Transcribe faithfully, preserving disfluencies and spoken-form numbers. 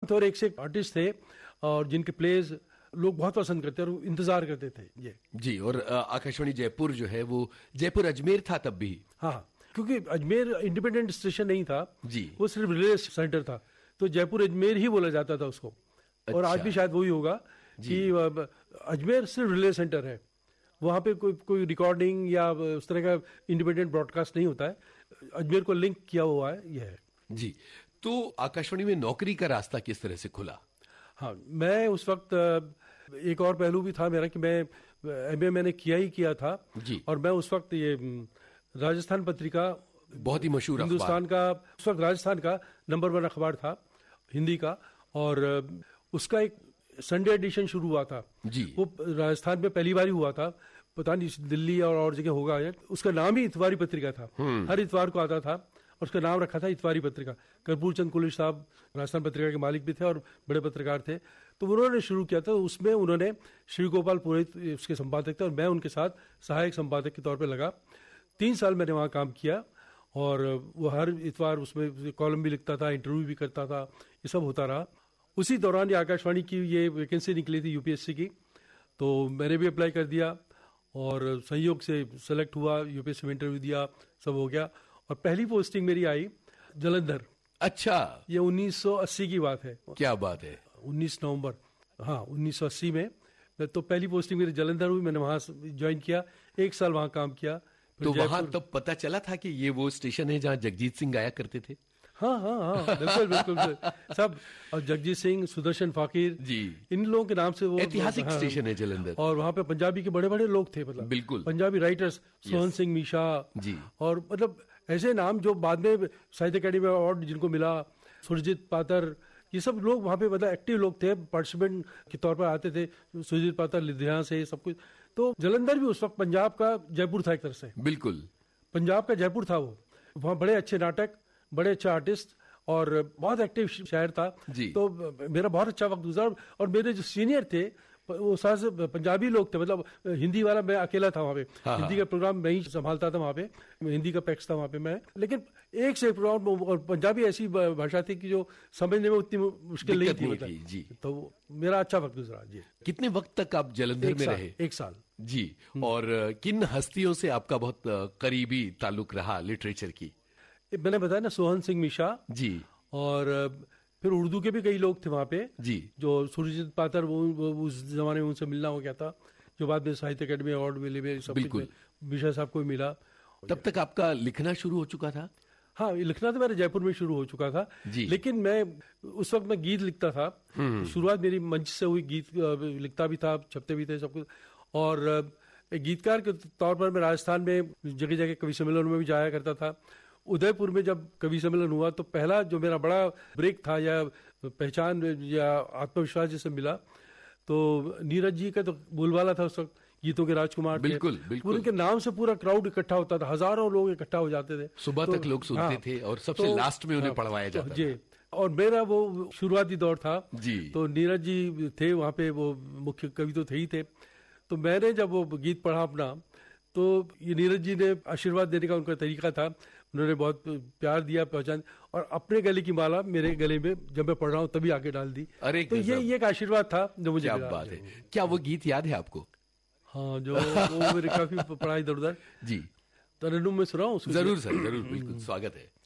थे और एक से एक आर्टिस्ट थे और जिनके प्लेज लोग बहुत पसंद करते और इंतजार करते थे ये जी। और आकाशवाणी जयपुर जो है वो जयपुर अजमेर था तब भी। हाँ, क्योंकि अजमेर इंडिपेंडेंट स्टेशन नहीं था जी, वो सिर्फ रिले सेंटर था, तो जयपुर अजमेर ही बोला जाता था उसको। अच्छा। और आज भी शायद वही होगा कि अजमेर सिर्फ रिले सेंटर है, वहाँ पे कोई कोई रिकॉर्डिंग या उस तरह का इंडिपेंडेंट ब्रॉडकास्ट नहीं होता है। अजमेर को लिंक किया हुआ है यह है जी। तो आकाशवाणी में नौकरी का रास्ता किस तरह से खुला? हाँ, मैं उस वक्त एक और पहलू भी था मेरा कि मैं एमए मैंने किया ही किया था जी। और मैं उस वक्त ये राजस्थान पत्रिका, बहुत ही मशहूर हिंदुस्तान का, उस वक्त राजस्थान का नंबर वन अखबार था हिंदी का, और उसका एक संडे एडिशन शुरू हुआ था जी। वो राजस्थान में पहली बार ही हुआ था, पता नहीं दिल्ली और और जगह होगा। उसका नाम ही इतवारी पत्रिका था, हर इतवार को आता था और उसका नाम रखा था इतवारी पत्रिका। कर्पूर चंद कुलिश साहब राजस्थान पत्रिका के मालिक भी थे और बड़े पत्रकार थे, तो उन्होंने शुरू किया था। उसमें उन्होंने श्री गोपाल पुरोहित उसके संपादक थे और मैं उनके साथ सहायक संपादक के तौर पर लगा। तीन साल मैंने वहाँ काम किया और वो हर इतवार उसमें कॉलम भी लिखता था, इंटरव्यू भी करता था, ये सब होता रहा। उसी दौरान ये आकाशवाणी की ये वैकेंसी निकली थी यूपीएससी की, तो मैंने भी अप्लाई कर दिया और संयोग से सेलेक्ट हुआ, यूपीएससी में इंटरव्यू दिया, सब हो गया और पहली पोस्टिंग मेरी आई जलंधर। अच्छा, ये उन्नीस सौ अस्सी की बात है। क्या बात है? उन्नीस नवंबर, हाँ उन्नीस सौ अस्सी में तो पहली पोस्टिंग मेरी जलंधर हुई। मैंने वहां ज्वाइन किया, एक साल वहां काम किया। तो वहां तब पता चला था कि ये वो स्टेशन है जहां जगजीत सिंह गाया करते थे? हाँ हाँ हाँ, बिल्कुल बिल्कुल सब, और जगजीत सिंह, सुदर्शन फाकिर जी, इन लोगों के नाम से वो ऐतिहासिक हाँ, स्टेशन है जलंधर। और वहाँ पे पंजाबी के बड़े बड़े लोग थे, मतलब बिल्कुल पंजाबी राइटर्स, सोहन सिंह मीशा जी, और मतलब ऐसे नाम जो बाद में साहित्य अकेडमी अवार्ड जिनको मिला, सुरजीत पातर, ये सब लोग वहाँ पे मतलब एक्टिव लोग थे, पार्टिसिपेंट के तौर पर आते थे। सुरजीत पातर लुधियाना से, सब कुछ। तो जलंधर भी उस वक्त पंजाब का जयपुर था एक तरह से, बिल्कुल पंजाब का जयपुर था वो। वहाँ बड़े अच्छे नाटक, बड़े अच्छा आर्टिस्ट और बहुत एक्टिव शहर था जी। तो मेरा बहुत अच्छा वक्त गुजरा और मेरे जो सीनियर थे वो सारे पंजाबी लोग थे, मतलब हिंदी वाला मैं अकेला था वहाँ पे। हाँ, हिंदी का प्रोग्राम मैं ही संभालता था वहाँ पे, हिंदी का पैक्स था वहाँ पे मैं। लेकिन एक से एक प्रोग्राम, और पंजाबी ऐसी भाषा थी कि जो समझने में उतनी मुश्किल नहीं थी, नहीं थी जी। तो मेरा अच्छा वक्त गुजरा जी। कितने वक्त तक आप जलंधर में रहे? एक साल जी। और किन हस्तियों से आपका बहुत करीबी ताल्लुक रहा लिटरेचर की? मैंने बताया ना, सोहन सिंह मीशा जी, और फिर उर्दू के भी कई लोग थे वहाँ पे जी, जो सुरजीत पातर, वो, वो उस जमाने में उनसे मिलना हो गया था, जो बाद में साहित्य अकेडमी अवार्ड मिले मेरे, सब बिल्कुल मीशा साहब को मिला। तब तक आपका लिखना शुरू हो चुका था? हाँ, लिखना तो मेरे जयपुर में शुरू हो चुका था जी। लेकिन मैं उस वक्त मैं गीत लिखता था, शुरुआत मेरी मंच से हुई, गीत लिखता भी था, छपते भी थे, सब कुछ। और एक गीतकार के तौर पर मैं राजस्थान में जगह जगह कवि सम्मेलनों में भी जाया करता था। उदयपुर में जब कवि सम्मेलन हुआ तो पहला जो मेरा बड़ा ब्रेक था या पहचान या आत्मविश्वास जिसे मिला, तो नीरज जी का तो बोलबाला था उस वक्त, गीतों के राजकुमार, बिल्कुल बिल्कुल, उनके नाम से पूरा क्राउड इकट्ठा होता था, हजारों लोग इकट्ठा हो जाते थे, सुबह तो, तक लोग सुनते हाँ, थे और सबसे तो, लास्ट में उन्हें हाँ, पढ़वाया जाता जी। और मेरा वो शुरुआती दौर था जी, तो नीरज जी थे वहाँ पे, वो मुख्य कवि तो थे ही थे। तो मैंने जब वो गीत पढ़ा अपना, तो ये नीरज जी ने आशीर्वाद देने का उनका तरीका था, उन्होंने बहुत प्यार दिया, पहचान, और अपने गले की माला मेरे गले में जब मैं पढ़ रहा हूँ तभी आके डाल दी। अरे तो ये ये एक आशीर्वाद था जो मुझे। क्या बात है। क्या वो गीत याद है आपको? हाँ, जो वो मेरे काफी पढ़ा इधर उधर जी। तरन्नुम में सुनाऊं? जरूर सर, जरूर, बिल्कुल स्वागत है।